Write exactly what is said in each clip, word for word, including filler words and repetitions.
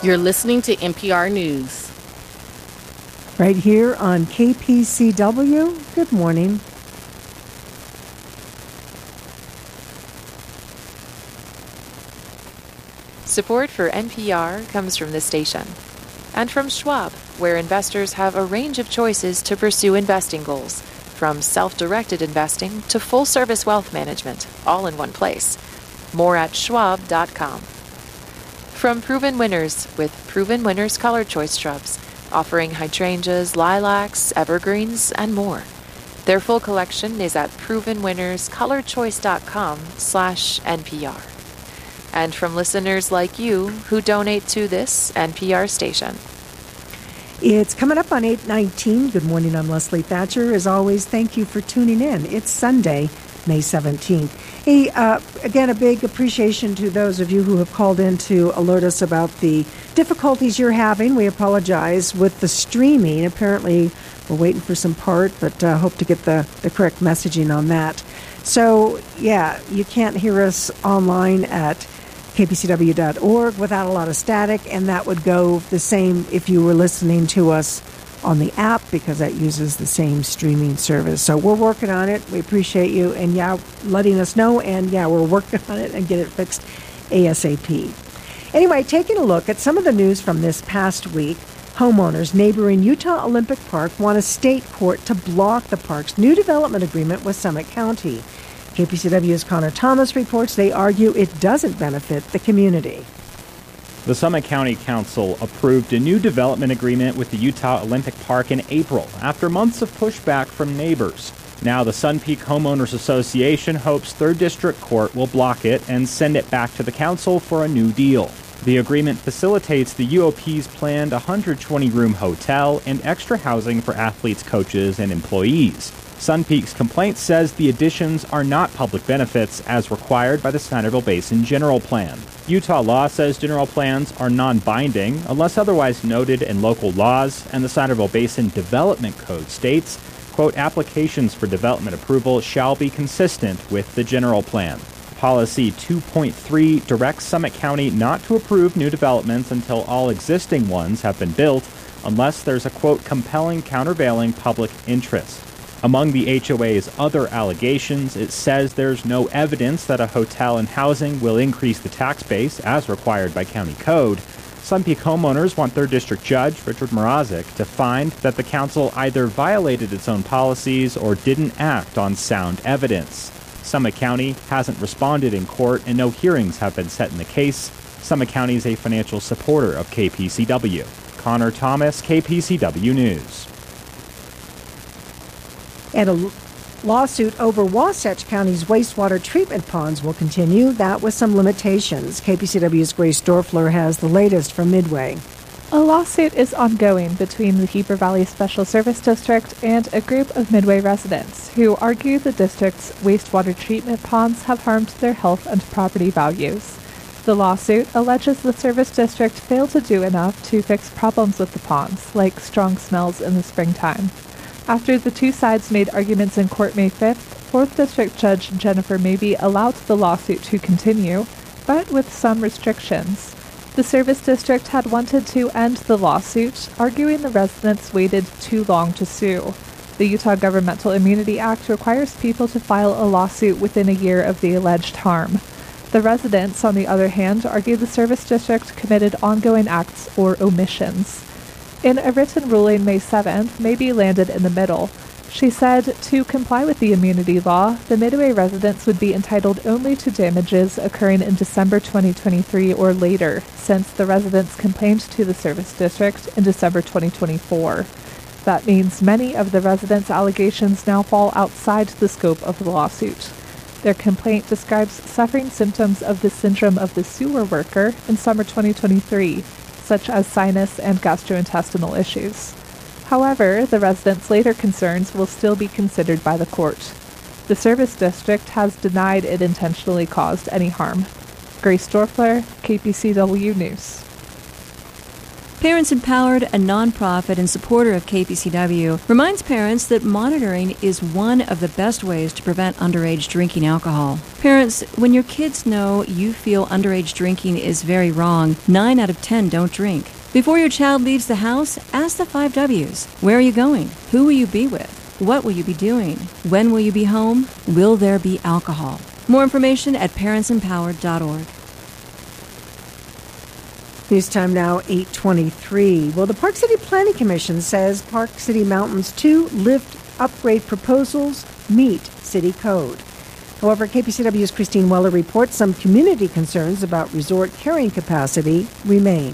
You're listening to N P R News. Right here on K P C W. Good morning. Support for N P R comes from this station and from Schwab, where investors have a range of choices to pursue investing goals, from self-directed investing to full-service wealth management, all in one place. More at schwab dot com. From Proven Winners, with Proven Winners Color Choice Shrubs, offering hydrangeas, lilacs, evergreens, and more. Their full collection is at proven winners color choice dot com slash N P R. And from listeners like you who donate to this N P R station. It's coming up on eight nineteen. Good morning, I'm Leslie Thatcher. As always, thank you for tuning in. It's Sunday, May seventeenth. Hey, uh, again, a big appreciation to those of you who have called in to alert us about the difficulties you're having. We apologize with the streaming. Apparently, we're waiting for some part, but uh, hope to get the, the correct messaging on that. So, yeah, you can't hear us online at K P C W dot org without a lot of static, and that would go the same if you were listening to us on the app, because that uses the same streaming service. So we're working on it. We appreciate you, and yeah, letting us know, and yeah, we're working on it and get it fixed ASAP. Anyway, taking a look at some of the news from this past week, homeowners neighboring Utah Olympic Park want a state court to block the park's new development agreement with Summit County. K P C W's Connor Thomas reports they argue it doesn't benefit the community. The Summit County Council approved a new development agreement with the Utah Olympic Park in April after months of pushback from neighbors. Now the Sun Peak Homeowners Association hopes third District Court will block it and send it back to the council for a new deal. The agreement facilitates the U O P's planned one hundred twenty room hotel and extra housing for athletes, coaches, and employees. Sun Peak's complaint says the additions are not public benefits as required by the Snyderville Basin General Plan. Utah law says general plans are non-binding unless otherwise noted in local laws, and the Snyderville Basin Development Code states, quote, applications for development approval shall be consistent with the general plan. Policy two point three directs Summit County not to approve new developments until all existing ones have been built, unless there's a, quote, compelling countervailing public interest. Among the H O A's other allegations, it says there's no evidence that a hotel and housing will increase the tax base as required by county code. Sun Peak homeowners want third District Judge Richard Mrazek to find that the council either violated its own policies or didn't act on sound evidence. Summit County hasn't responded in court, and no hearings have been set in the case. Summit County is a financial supporter of K P C W. Connor Thomas, K P C W News. And a lawsuit over Wasatch County's wastewater treatment ponds will continue, that with some limitations. K P C W's Grace Dorfler has the latest from Midway. A lawsuit is ongoing between the Heber Valley Special Service District and a group of Midway residents who argue the district's wastewater treatment ponds have harmed their health and property values. The lawsuit alleges the service district failed to do enough to fix problems with the ponds, like strong smells in the springtime. After the two sides made arguments in court May fifth, fourth District Judge Jennifer Mabee allowed the lawsuit to continue, but with some restrictions. The service district had wanted to end the lawsuit, arguing the residents waited too long to sue. The Utah Governmental Immunity Act requires people to file a lawsuit within a year of the alleged harm. The residents, on the other hand, argue the service district committed ongoing acts or omissions. In a written ruling May seventh, Mabee landed in the middle. She said to comply with the immunity law, the Midway residents would be entitled only to damages occurring in December twenty twenty-three or later, since the residents complained to the service district in December twenty twenty-four. That means many of the residents' allegations now fall outside the scope of the lawsuit. Their complaint describes suffering symptoms of the syndrome of the sewer worker in summer twenty twenty-three, such as sinus and gastrointestinal issues. However, the residents' later concerns will still be considered by the court. The service district has denied it intentionally caused any harm. Grace Dorfler, K P C W News. Parents Empowered, a nonprofit and supporter of K P C W, reminds parents that monitoring is one of the best ways to prevent underage drinking alcohol. Parents, when your kids know you feel underage drinking is very wrong, nine out of ten don't drink. Before your child leaves the house, ask the five W's. Where are you going? Who will you be with? What will you be doing? When will you be home? Will there be alcohol? More information at parents empowered dot org. News time now, eight twenty-three. Well, the Park City Planning Commission says Park City Mountain's two lift upgrade proposals meet city code. However, K P C W's Christine Weller reports some community concerns about resort carrying capacity remain.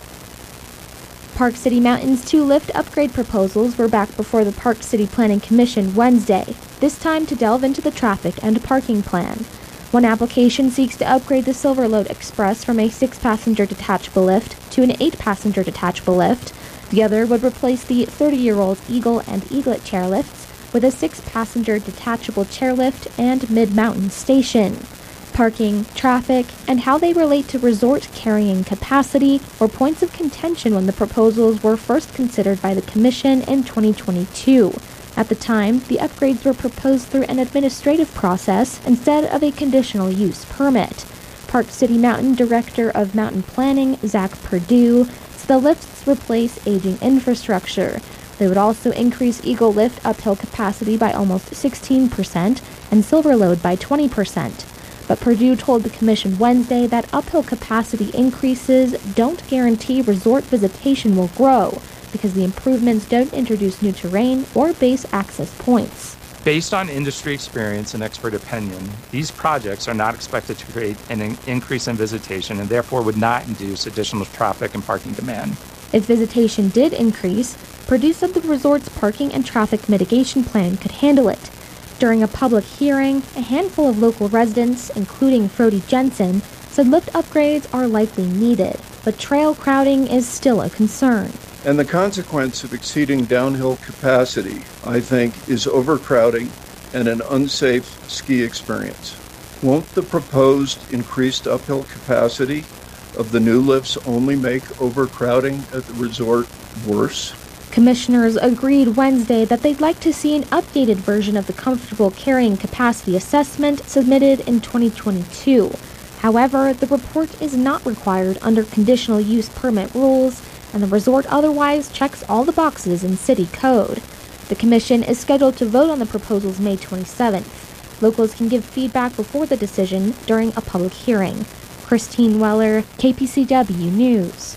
Park City Mountain's two lift upgrade proposals were back before the Park City Planning Commission Wednesday, this time to delve into the traffic and parking plan. One application seeks to upgrade the Silverlode Express from a six-passenger detachable lift to an eight-passenger detachable lift. The other would replace the thirty-year-old Eagle and Eaglet chairlifts with a six-passenger detachable chairlift and mid-mountain station. Parking, traffic, and how they relate to resort carrying capacity were points of contention when the proposals were first considered by the Commission in twenty twenty-two. At the time, the upgrades were proposed through an administrative process instead of a conditional use permit. Park City Mountain Director of Mountain Planning, Zach Perdue, said the lifts replace aging infrastructure. They would also increase Eagle Lift uphill capacity by almost sixteen percent and Silverlode by twenty percent. But Perdue told the Commission Wednesday that uphill capacity increases don't guarantee resort visitation will grow because the improvements don't introduce new terrain or base access points. Based on industry experience and expert opinion, these projects are not expected to create an in- increase in visitation and therefore would not induce additional traffic and parking demand. If visitation did increase, Perdue said the resort's parking and traffic mitigation plan could handle it. During a public hearing, a handful of local residents, including Frody Jensen, said lift upgrades are likely needed, but trail crowding is still a concern. And the consequence of exceeding downhill capacity, I think, is overcrowding and an unsafe ski experience. Won't the proposed increased uphill capacity of the new lifts only make overcrowding at the resort worse? Commissioners agreed Wednesday that they'd like to see an updated version of the comfortable carrying capacity assessment submitted in twenty twenty-two. However, the report is not required under conditional use permit rules, and the resort otherwise checks all the boxes in city code. The commission is scheduled to vote on the proposals May twenty-seventh. Locals can give feedback before the decision during a public hearing. Christine Weller, K P C W News.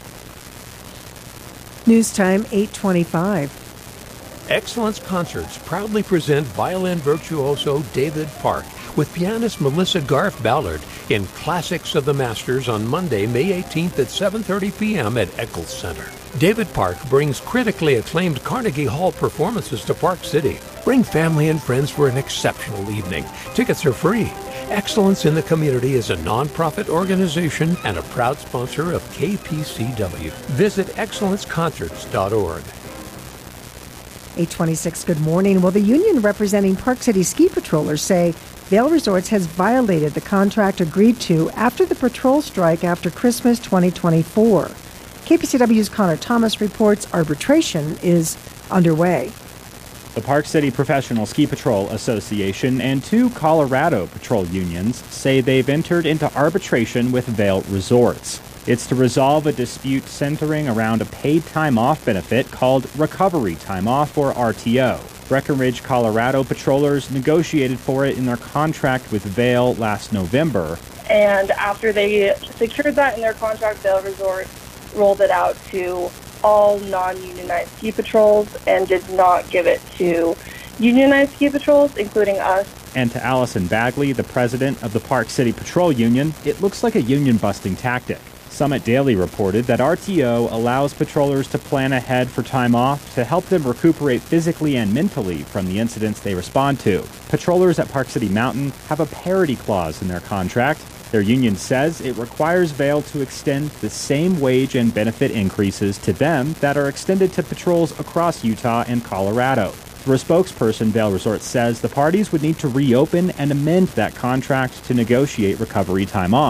News time, eight twenty-five. Excellence Concerts proudly present violin virtuoso David Park with pianist Melissa Garf Ballard in Classics of the Masters on Monday, May eighteenth at seven thirty p.m. at Eccles Center. David Park brings critically acclaimed Carnegie Hall performances to Park City. Bring family and friends for an exceptional evening. Tickets are free. Excellence in the Community is a nonprofit organization and a proud sponsor of K P C W. Visit excellence concerts dot org. eight twenty-six, good morning. Well, the union representing Park City ski patrollers say Vail Resorts has violated the contract agreed to after the patrol strike after Christmas twenty twenty-four. K P C W's Connor Thomas reports arbitration is underway. The Park City Professional Ski Patrol Association and two Colorado patrol unions say they've entered into arbitration with Vail Resorts. It's to resolve a dispute centering around a paid time off benefit called Recovery Time Off, or R T O. Breckenridge, Colorado patrollers negotiated for it in their contract with Vail last November. And after they secured that in their contract, Vail Resorts rolled it out to all non-unionized ski patrols and did not give it to unionized ski patrols, including us. And to Allison Bagley, the president of the Park City Patrol Union, it looks like a union-busting tactic. Summit Daily reported that R T O allows patrollers to plan ahead for time off to help them recuperate physically and mentally from the incidents they respond to. Patrollers at Park City Mountain have a parity clause in their contract. Their union says it requires Vail to extend the same wage and benefit increases to them that are extended to patrols across Utah and Colorado. Through a spokesperson, Vail Resorts says the parties would need to reopen and amend that contract to negotiate recovery time off.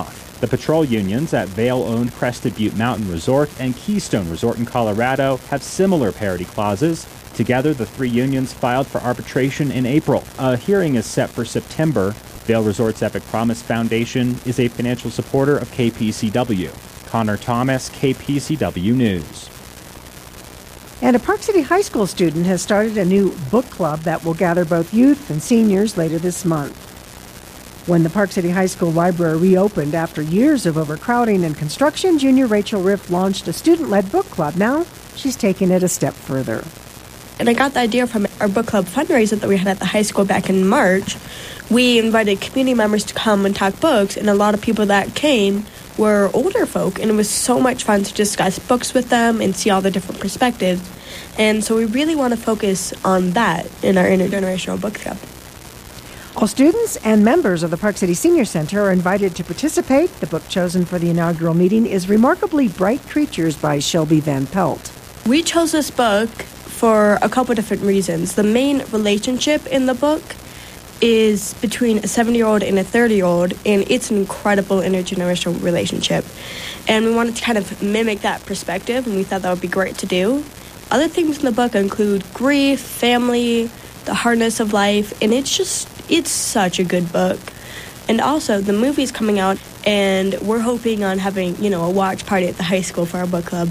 The patrol unions at Vail-owned Crested Butte Mountain Resort and Keystone Resort in Colorado have similar parity clauses. Together, the three unions filed for arbitration in April. A hearing is set for September. Vail Resort's Epic Promise Foundation is a financial supporter of K P C W. Connor Thomas, K P C W News. And a Park City High School student has started a new book club that will gather both youth and seniors later this month. When the Park City High School library reopened after years of overcrowding and construction, junior Rachel Riff launched a student-led book club. Now she's taking it a step further. And I got the idea from our book club fundraiser that we had at the high school back in March. We invited community members to come and talk books, and a lot of people that came were older folk, and it was so much fun to discuss books with them and see all the different perspectives. And so we really want to focus on that in our intergenerational book club. All students and members of the Park City Senior Center are invited to participate. The book chosen for the inaugural meeting is Remarkably Bright Creatures by Shelby Van Pelt. We chose this book for a couple different reasons. The main relationship in the book is between a seventy-year-old and a thirty-year-old, and it's an incredible intergenerational relationship. And we wanted to kind of mimic that perspective, and we thought that would be great to do. Other things in the book include grief, family, the hardness of life, and it's just, it's such a good book. And also, the movie's coming out, and we're hoping on having, you know, a watch party at the high school for our book club.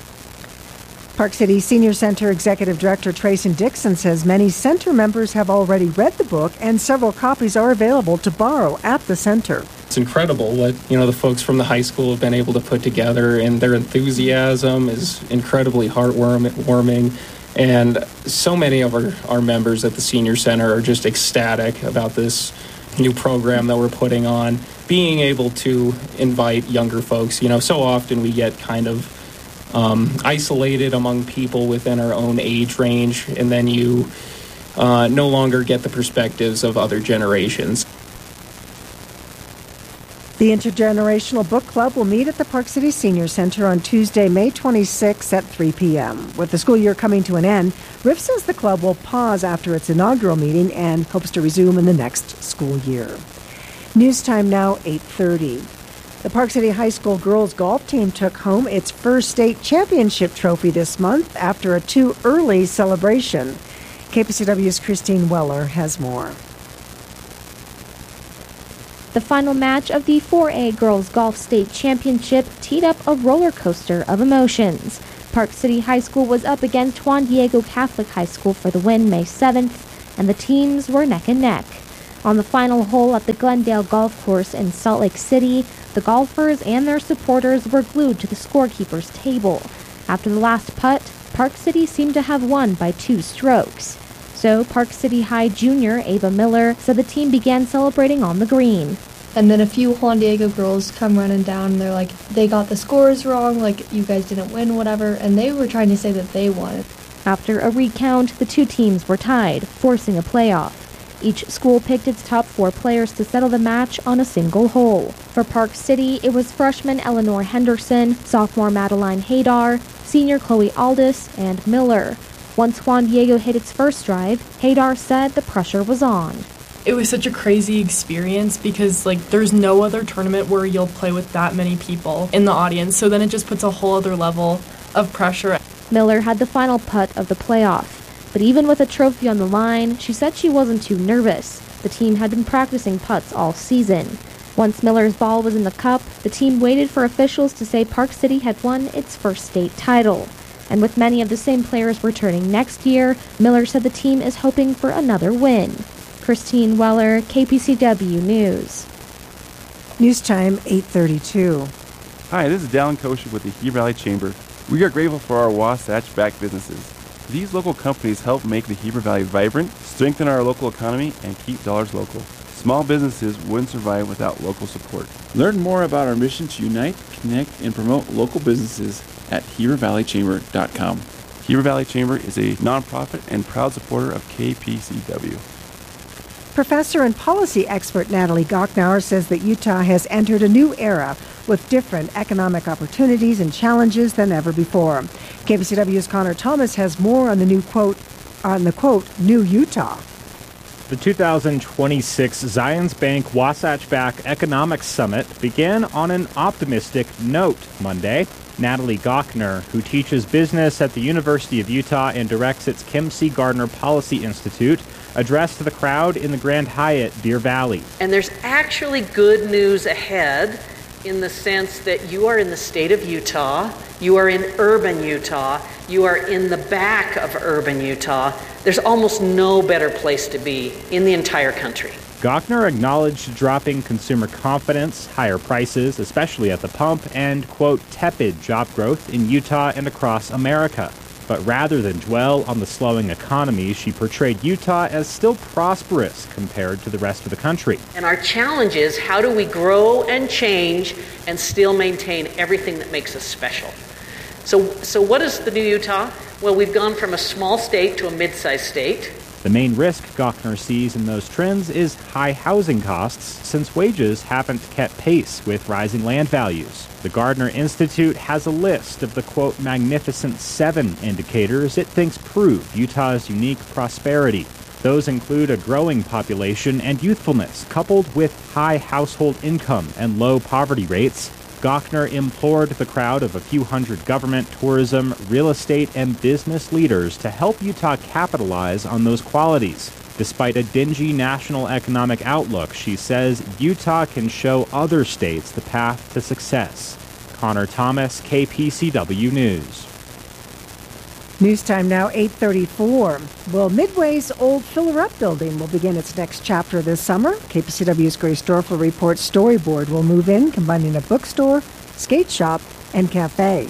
Park City Senior Center Executive Director Trayson Dixon says many center members have already read the book and several copies are available to borrow at the center. It's incredible what, you know, the folks from the high school have been able to put together, and their enthusiasm is incredibly heartwarming. And so many of our, our members at the Senior Center are just ecstatic about this new program that we're putting on. Being able to invite younger folks, you know, so often we get kind of Um, isolated among people within our own age range, and then you uh, no longer get the perspectives of other generations. The Intergenerational Book Club will meet at the Park City Senior Center on Tuesday, May twenty-sixth at three p.m. With the school year coming to an end, Riff says the club will pause after its inaugural meeting and hopes to resume in the next school year. News time now, eight thirty. The Park City High School girls golf team took home its first state championship trophy this month after a too-early celebration. K P C W's Christine Weller has more. The final match of the four A Girls Golf State Championship teed up a roller coaster of emotions. Park City High School was up against Juan Diego Catholic High School for the win May seventh, and the teams were neck and neck. On the final hole at the Glendale Golf Course in Salt Lake City, the golfers and their supporters were glued to the scorekeeper's table. After the last putt, Park City seemed to have won by two strokes. So Park City High junior Ava Miller said the team began celebrating on the green. And then a few Juan Diego girls come running down, and they're like, they got the scores wrong, like, you guys didn't win, whatever, and they were trying to say that they won. After a recount, the two teams were tied, forcing a playoff. Each school picked its top four players to settle the match on a single hole. For Park City, it was freshman Eleanor Henderson, sophomore Madeline Haydar, senior Chloe Aldis, and Miller. Once Juan Diego hit its first drive, Haydar said the pressure was on. It was such a crazy experience because, like, there's no other tournament where you'll play with that many people in the audience, so then it just puts a whole other level of pressure. Miller had the final putt of the playoff. But even with a trophy on the line, she said she wasn't too nervous. The team had been practicing putts all season. Once Miller's ball was in the cup, the team waited for officials to say Park City had won its first state title. And with many of the same players returning next year, Miller said the team is hoping for another win. Christine Weller, K P C W News. News time, eight thirty-two. Hi, this is Dallin Kosher with the Heber Valley Chamber. We are grateful for our Wasatch-backed businesses. These local companies help make the Heber Valley vibrant, strengthen our local economy, and keep dollars local. Small businesses wouldn't survive without local support. Learn more about our mission to unite, connect, and promote local businesses at heber valley chamber dot com. Heber Valley Chamber is a nonprofit and proud supporter of K P C W. Professor and policy expert Natalie Gocknauer says that Utah has entered a new era with different economic opportunities and challenges than ever before. K P C W's Connor Thomas has more on the new quote, on the quote, new Utah. The two thousand twenty-six Zions Bank Wasatch Back Economics Summit began on an optimistic note Monday. Natalie Gochner, who teaches business at the University of Utah and directs its Kim C. Gardner Policy Institute, addressed the crowd in the Grand Hyatt Deer Valley. And there's actually good news ahead in the sense that you are in the state of Utah, you are in urban Utah, you are in the back of urban Utah. There's almost no better place to be in the entire country. Gochner acknowledged dropping consumer confidence, higher prices, especially at the pump, and, quote, tepid job growth in Utah and across America. But rather than dwell on the slowing economy, she portrayed Utah as still prosperous compared to the rest of the country. And our challenge is, how do we grow and change and still maintain everything that makes us special? So, so what is the new Utah? Well, we've gone from a small state to a mid-sized state. The main risk Gochner sees in those trends is high housing costs, since wages haven't kept pace with rising land values. The Gardner Institute has a list of the, quote, Magnificent Seven indicators it thinks prove Utah's unique prosperity. Those include a growing population and youthfulness, coupled with high household income and low poverty rates. Gochner implored the crowd of a few hundred government, tourism, real estate, and business leaders to help Utah capitalize on those qualities. Despite a dingy national economic outlook, she says Utah can show other states the path to success. Connor Thomas, K P C W News. News time now, eight thirty-four. Well, Midway's old Filler Up building will begin its next chapter this summer. K P C W's Grace Dorfler reports Storyboard will move in, combining a bookstore, skate shop, and cafe.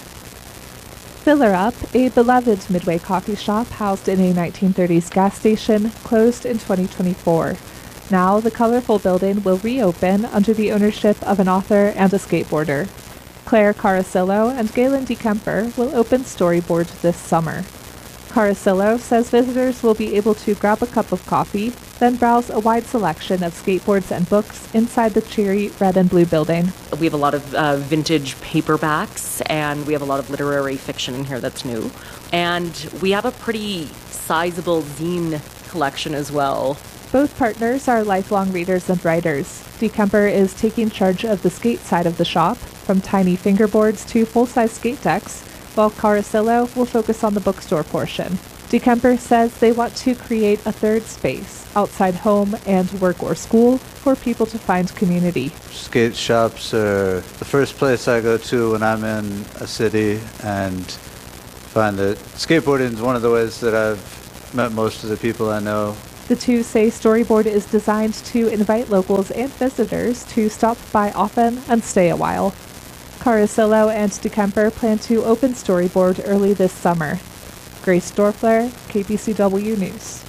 Filler Up, a beloved Midway coffee shop housed in a nineteen thirties gas station, closed in twenty twenty-four. Now, the colorful building will reopen under the ownership of an author and a skateboarder. Claire Carasillo and Galen DeKemper will open Storyboard this summer. Carasillo says visitors will be able to grab a cup of coffee, then browse a wide selection of skateboards and books inside the cheery red and blue building. We have a lot of uh, vintage paperbacks, and we have a lot of literary fiction in here that's new. And we have a pretty sizable zine collection as well. Both partners are lifelong readers and writers. DeKemper is taking charge of the skate side of the shop, from tiny fingerboards to full-size skate decks, while Carasillo will focus on the bookstore portion. DeKemper says they want to create a third space, outside home and work or school, for people to find community. Skate shops are the first place I go to when I'm in a city, and find that skateboarding is one of the ways that I've met most of the people I know. The two say Storyboard is designed to invite locals and visitors to stop by often and stay a while. Carasillo and DeKemper plan to open Storyboard early this summer. Grace Dorfler, K P C W News.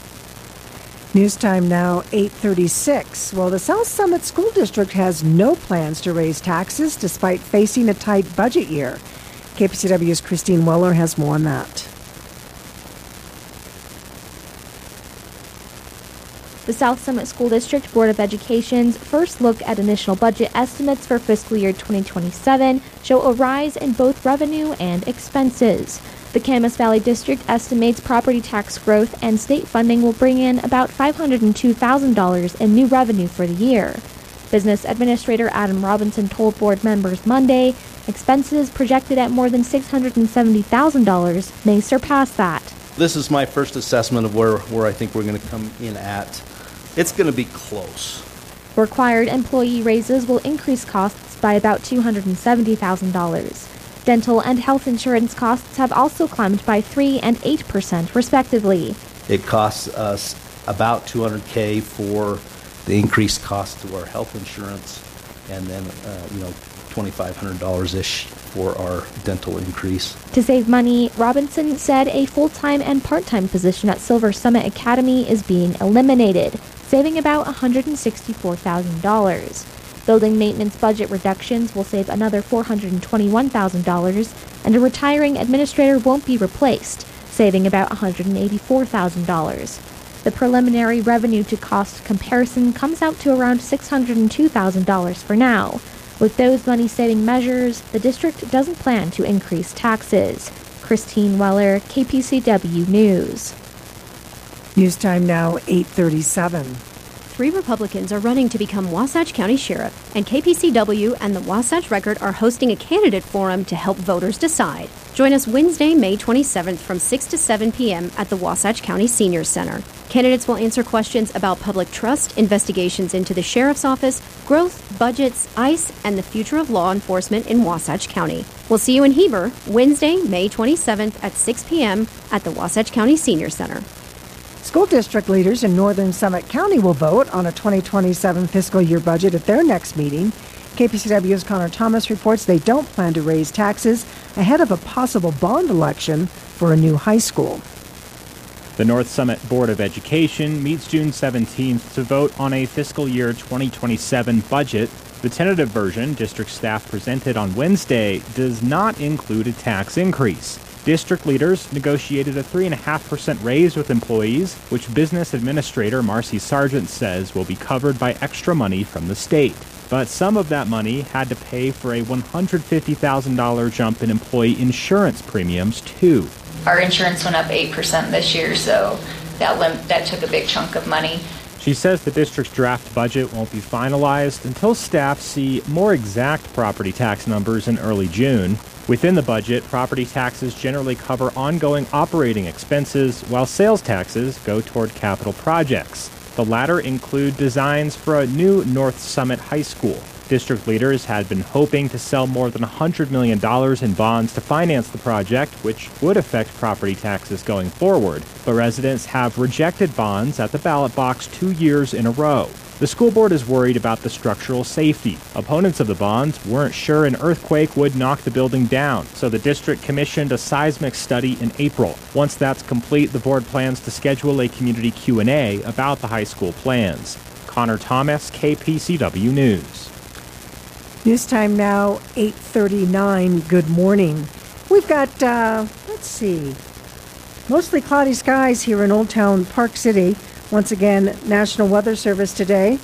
News time now, eight thirty-six. Well, the South Summit School District has no plans to raise taxes despite facing a tight budget year. K P C W's Christine Weller has more on that. The South Summit School District Board of Education's first look at initial budget estimates for fiscal year twenty twenty-seven show a rise in both revenue and expenses. The Camas Valley District estimates property tax growth and state funding will bring in about five hundred two thousand dollars in new revenue for the year. Business Administrator Adam Robinson told board members Monday expenses projected at more than six hundred seventy thousand dollars may surpass that. This is my first assessment of where, where I think we're going to come in at. It's going to be close. Required employee raises will increase costs by about two hundred seventy thousand dollars. Dental and health insurance costs have also climbed by three and eight percent, respectively. It costs us about two hundred thousand dollars for the increased cost to our health insurance, and then, uh, you know, twenty-five hundred dollars-ish for our dental increase. To save money, Robinson said a full-time and part-time position at Silver Summit Academy is being eliminated, saving about one hundred sixty-four thousand dollars. Building maintenance budget reductions will save another four hundred twenty-one thousand dollars, and a retiring administrator won't be replaced, saving about one hundred eighty-four thousand dollars. The preliminary revenue-to-cost comparison comes out to around six hundred two thousand dollars for now. With those money-saving measures, the district doesn't plan to increase taxes. Christine Weller, K P C W News. News time now, eight thirty-seven. Three Republicans are running to become Wasatch County Sheriff, and K P C W and the Wasatch Record are hosting a candidate forum to help voters decide. Join us Wednesday, May twenty-seventh from six to seven p.m. at the Wasatch County Senior Center. Candidates will answer questions about public trust, investigations into the Sheriff's Office, growth, budgets, ICE, and the future of law enforcement in Wasatch County. We'll see you in Heber Wednesday, May twenty-seventh at six p.m. at the Wasatch County Senior Center. School district leaders in Northern Summit County will vote on a twenty twenty-seven fiscal year budget at their next meeting. K P C W's Connor Thomas reports they don't plan to raise taxes ahead of a possible bond election for a new high school. The North Summit Board of Education meets June seventeenth to vote on a fiscal year twenty twenty-seven budget. The tentative version district staff presented on Wednesday does not include a tax increase. District leaders negotiated a three point five percent raise with employees, which Business Administrator Marcy Sargent says will be covered by extra money from the state. But some of that money had to pay for a one hundred fifty thousand dollars jump in employee insurance premiums, too. Our insurance went up eight percent this year, so that lim- that took a big chunk of money. She says the district's draft budget won't be finalized until staff see more exact property tax numbers in early June. Within the budget, property taxes generally cover ongoing operating expenses, while sales taxes go toward capital projects. The latter include designs for a new North Summit High School. District leaders had been hoping to sell more than one hundred million dollars in bonds to finance the project, which would affect property taxes going forward. But residents have rejected bonds at the ballot box two years in a row. The school board is worried about the structural safety. Opponents of the bonds weren't sure an earthquake would knock the building down, so the district commissioned a seismic study in April. Once that's complete, the board plans to schedule a community Q and A about the high school plans. Connor Thomas, K P C W News. News time now, eight thirty-nine. Good morning. We've got, uh, let's see, mostly cloudy skies here in Old Town Park City. Once again, National Weather Service today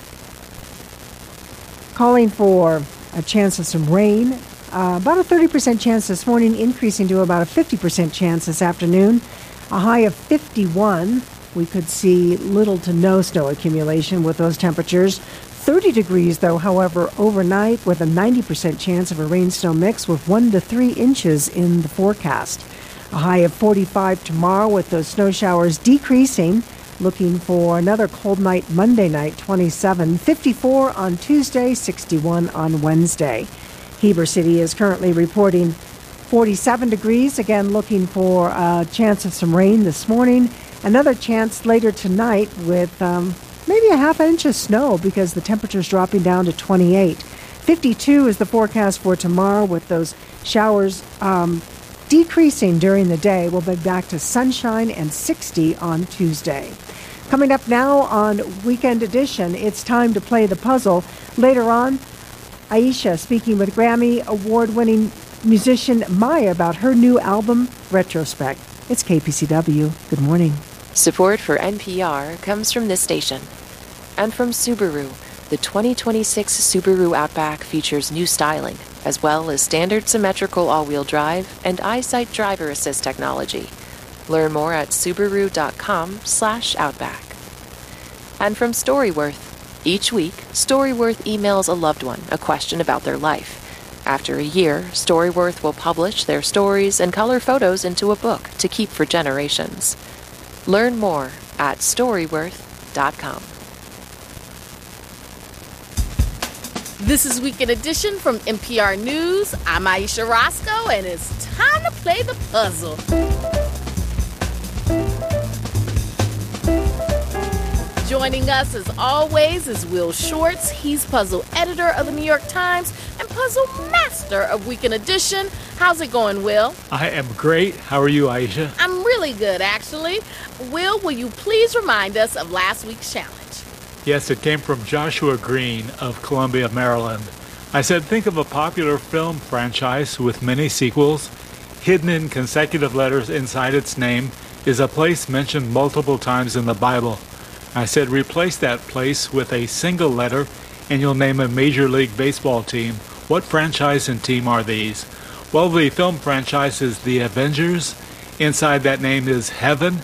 calling for a chance of some rain. Uh, about a thirty percent chance this morning, increasing to about a fifty percent chance this afternoon. A high of fifty-one. We could see little to no snow accumulation with those temperatures. thirty degrees, though, however, overnight with a ninety percent chance of a rain-snow mix with one to three inches in the forecast. A high of forty-five tomorrow with those snow showers decreasing. Looking for another cold night Monday night, twenty-seven, fifty-four on Tuesday, sixty-one on Wednesday. Heber City is currently reporting forty-seven degrees. Again, looking for a chance of some rain this morning. Another chance later tonight with um, maybe a half inch of snow because the temperature's dropping down to twenty-eight. fifty-two is the forecast for tomorrow with those showers um, decreasing during the day. We'll be back to sunshine and sixty on Tuesday. Coming up now on Weekend Edition, it's time to play the puzzle. Later on, Aisha speaking with Grammy Award-winning musician Maya about her new album, Retrospect. It's K P C W. Good morning. Support for N P R comes from this station. And from Subaru. The twenty twenty-six Subaru Outback features new styling, as well as standard symmetrical all-wheel drive and EyeSight driver assist technology. Learn more at Subaru.com slash Outback. And from Storyworth. Each week, Storyworth emails a loved one a question about their life. After a year, Storyworth will publish their stories and color photos into a book to keep for generations. Learn more at Storyworth dot com. This is Weekend Edition from N P R News. I'm Aisha Roscoe, and it's time to play the puzzle. Joining us, as always, is Will Shorts. He's puzzle editor of the New York Times and puzzle master of Weekend Edition. How's it going, Will? I am great. How are you, Aisha? I'm really good, actually. Will, will you please remind us of last week's challenge? Yes, it came from Joshua Green of Columbia, Maryland. I said, think of a popular film franchise with many sequels. Hidden in consecutive letters inside its name is a place mentioned multiple times in the Bible. I said, replace that place with a single letter and you'll name a Major League Baseball team. What franchise and team are these? Well, the film franchise is The Avengers. Inside that name is heaven.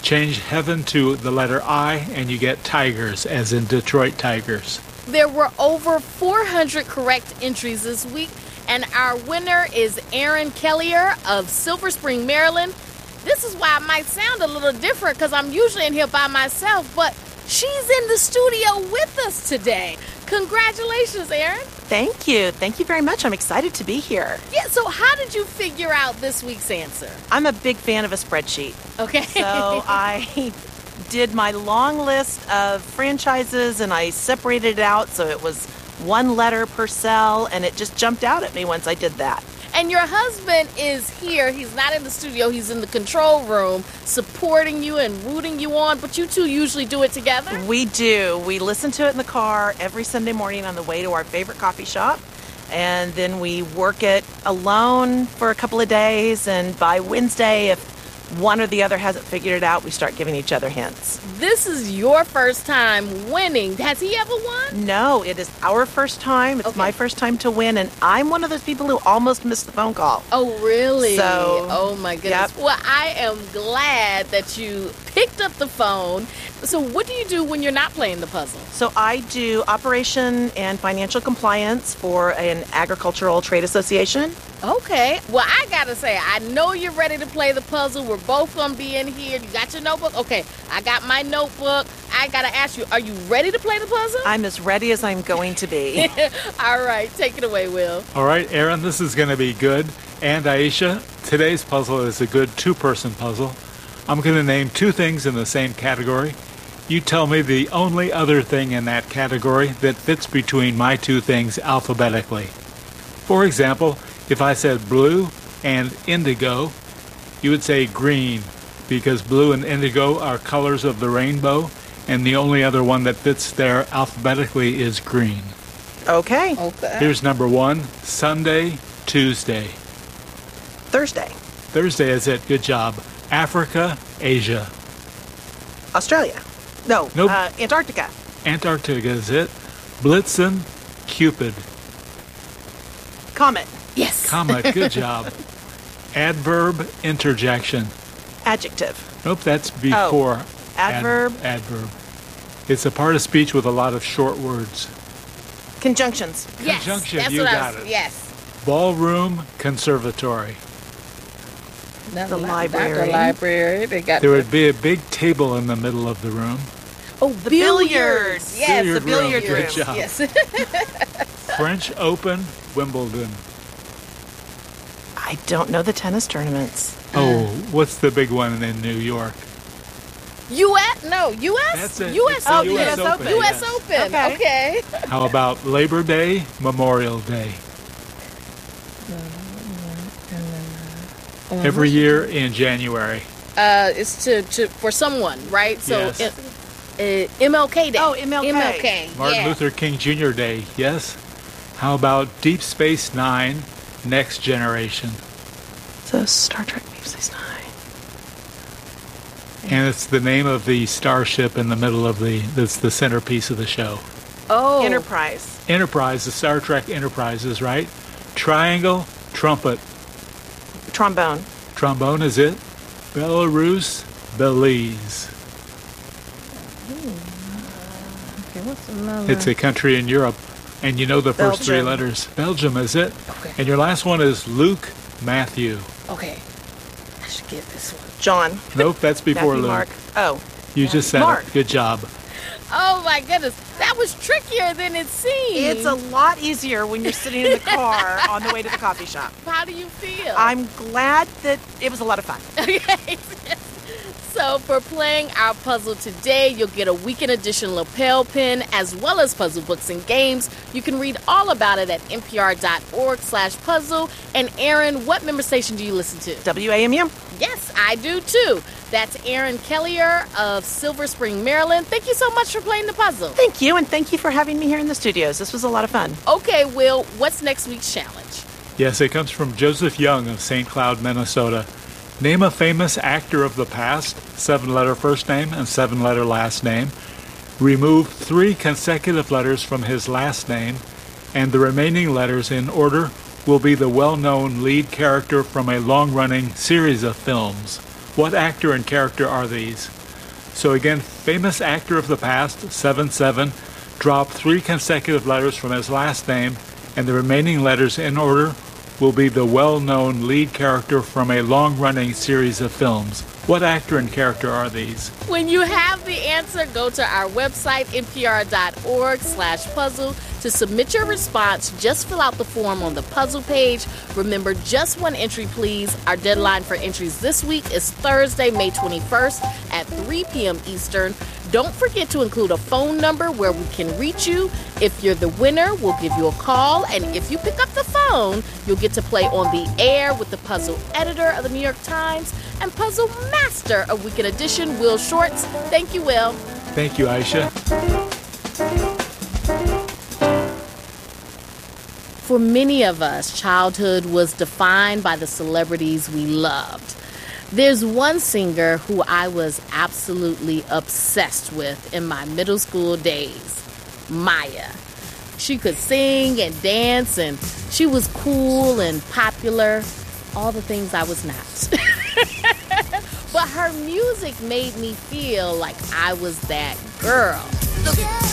Change heaven to the letter I, and you get Tigers, as in Detroit Tigers. There were over four hundred correct entries this week, and our winner is Erin Kellier of Silver Spring, Maryland. This is why I might sound a little different, because I'm usually in here by myself, but she's in the studio with us today. Congratulations, Erin. Thank you. Thank you very much. I'm excited to be here. Yeah, so how did you figure out this week's answer? I'm a big fan of a spreadsheet. Okay. So I did my long list of franchises and I separated it out so it was one letter per cell, and it just jumped out at me once I did that. And your husband is here. He's not in the studio. He's in the control room supporting you and rooting you on, but you two usually do it together? We do. We listen to it in the car every Sunday morning on the way to our favorite coffee shop, and then we work it alone for a couple of days, and by Wednesday, if one or the other hasn't figured it out, we start giving each other hints. This is your first time winning. Has he ever won? No, it is our first time. It's okay. My first time to win, and I'm one of those people who almost missed the phone call. Oh, really? So, oh, my goodness. Yep. Well, I am glad that you picked up the phone. So what do you do when you're not playing the puzzle? So I do operation and financial compliance for an agricultural trade association. Okay. Well, I got to say, I know you're ready to play the puzzle. We're both going to be in here. You got your notebook? Okay. I got my notebook. I got to ask you, are you ready to play the puzzle? I'm as ready as I'm going to be. All right. Take it away, Will. All right, Erin, this is going to be good. And Aisha, today's puzzle is a good two-person puzzle. I'm going to name two things in the same category. You tell me the only other thing in that category that fits between my two things alphabetically. For example, if I said blue and indigo, you would say green, because blue and indigo are colors of the rainbow, and the only other one that fits there alphabetically is green. Okay. Okay. Here's number one, Sunday, Tuesday. Thursday. Thursday is it. Good job. Africa, Asia. Australia. No, Nope. uh, Antarctica. Antarctica is it. Blitzen, Cupid. Comet. Yes. Comet, good job. Adverb, interjection. Adjective. Nope, that's before. Oh, adverb. Ad, adverb. It's a part of speech with a lot of short words. Conjunctions. Yes, Conjunction, that's you what got I was, it. Yes. Ballroom, conservatory. Not The li- library. Not the library. They got There the- would be a big table in the middle of the room. Oh, The billiards. billiards. Yes, Billiard the billiard room. room. Good job. Yes. French Open, Wimbledon. I don't know the tennis tournaments. Oh, what's the big one in New York? U S No, U S That's it. U S It's the Oh, Open. U S Open. U S yes. Open. Okay. Okay. How about Labor Day, Memorial Day? Every year in January. Uh, it's to, to for someone, right? So Yes. it, uh, M L K Day. Oh, M L K. M L K. Martin yeah. Luther King Junior Day, yes? How about Deep Space Nine, Next Generation? So Star Trek Deep Space Nine. And it's the name of the starship in the middle of the, that's the centerpiece of the show. Oh. Enterprise. Enterprise, the Star Trek Enterprises, right? Triangle, trumpet. Trombone. Trombone is it. Belarus, Belize. Okay, what's another? It's a country in Europe. And you know the first three Belgium. letters. Belgium is it. Okay. And your last one is Luke, Matthew. Okay. I should get this one. John. Nope, that's before Matthew, Luke. Mark. Oh. You just said Mark. it. Good job. Oh my goodness, that was trickier than it seemed. It's a lot easier when you're sitting in the car on the way to the coffee shop. How do you feel? I'm glad that it was a lot of fun. Okay. So for playing our puzzle today, you'll get a weekend edition lapel pin as well as puzzle books and games. You can read all about it at npr.org slash puzzle. And Erin, what member station do you listen to? W A M U. Yes, I do too. That's Erin Kellier of Silver Spring, Maryland. Thank you so much for playing the puzzle. Thank you, and thank you for having me here in the studios. This was a lot of fun. Okay, Will, what's next week's challenge? Yes, it comes from Joseph Young of Saint Cloud, Minnesota. Name a famous actor of the past, seven-letter first name and seven-letter last name. Remove three consecutive letters from his last name, and the remaining letters in order will be the well-known lead character from a long-running series of films. What actor and character are these? So again, famous actor of the past, seven seven, dropped three consecutive letters from his last name, and the remaining letters in order will be the well-known lead character from a long-running series of films. What actor and character are these? When you have the answer, go to our website, npr.org slash puzzle. To submit your response, just fill out the form on the puzzle page. Remember, just one entry, please. Our deadline for entries this week is Thursday, May twenty-first at three p.m. Eastern. Don't forget to include a phone number where we can reach you. If you're the winner, we'll give you a call. And if you pick up the phone, you'll get to play on the air with the puzzle editor of the New York Times and puzzle master of Weekend Edition, Will Shortz. Thank you, Will. Thank you, Aisha. For many of us, childhood was defined by the celebrities we loved. There's one singer who I was absolutely obsessed with in my middle school days, Maya. She could sing and dance, and she was cool and popular, all the things I was not. But her music made me feel like I was that girl. Look at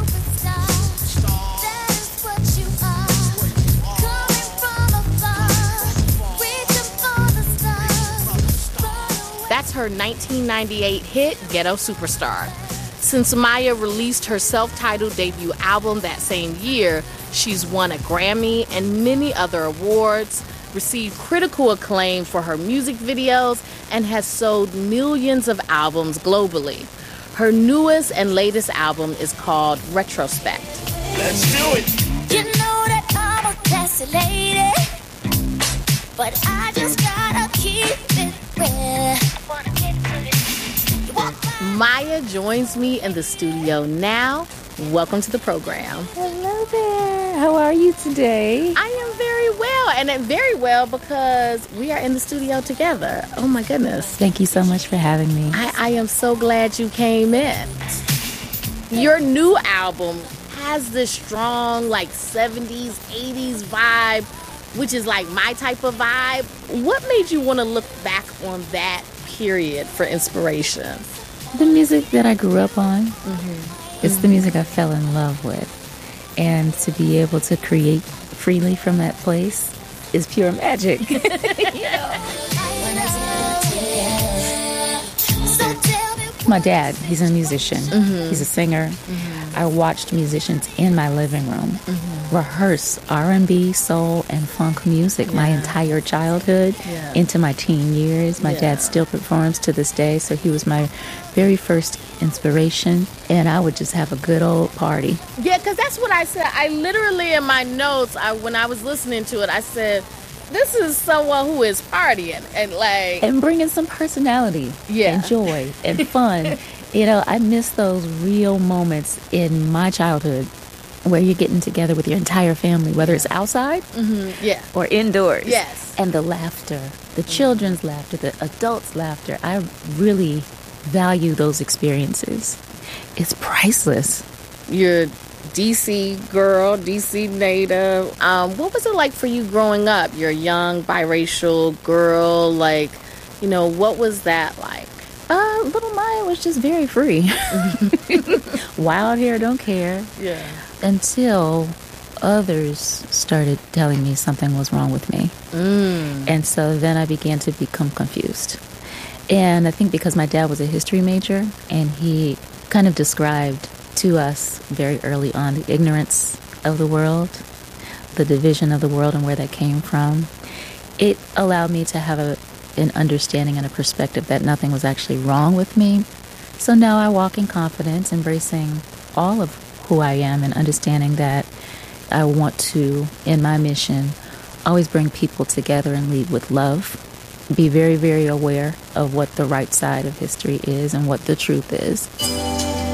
That's her nineteen ninety-eight hit, Ghetto Superstar. Since Maya released her self-titled debut album that same year, she's won a Grammy and many other awards, received critical acclaim for her music videos, and has sold millions of albums globally. Her newest and latest album is called Retrospect. Let's do it! You know that I'm a classy lady, but I just gotta keep it real. Maya joins me in the studio now. Welcome to the program. Hello there. How are you today? I am very well, and I'm very well because we are in the studio together. Oh my goodness. Thank you so much for having me. I, I am so glad you came in. Your new album has this strong, like, seventies, eighties vibe, which is like my type of vibe. What made you want to look back on that period for inspiration? The music that I grew up on. Mm-hmm. It's mm-hmm. the music I fell in love with. And to be able to create freely from that place is pure magic. My dad, he's a musician. Mm-hmm. He's a singer. Mm-hmm. I watched musicians in my living room mm-hmm. rehearse R and B, soul, and funk music yeah. my entire childhood yeah. into my teen years. My yeah. dad still performs to this day, so he was my very first inspiration, and I would just have a good old party. Yeah, because that's what I said. I literally, in my notes, I, when I was listening to it, I said, this is someone who is partying and like... And bringing some personality yeah. and joy and fun. You know, I miss those real moments in my childhood where you're getting together with your entire family, whether it's outside mm-hmm. yeah. or indoors. Yes. And the laughter, the children's laughter, the adults' laughter. I really value those experiences. It's priceless. You're D C girl, D C native. Um, what was it like for you growing up? You're a young, biracial girl. Like, you know, what was that like? Uh, little Maya was just very free. Wild hair, don't care. Yeah. Until others started telling me something was wrong with me. Mm. And so then I began to become confused. And I think because my dad was a history major, and he kind of described to us very early on the ignorance of the world, the division of the world and where that came from, it allowed me to have a an understanding and a perspective that nothing was actually wrong with me. So now I walk in confidence, embracing all of who I am and understanding that I want to, in my mission, always bring people together and lead with love. Be very, very aware of what the right side of history is and what the truth is.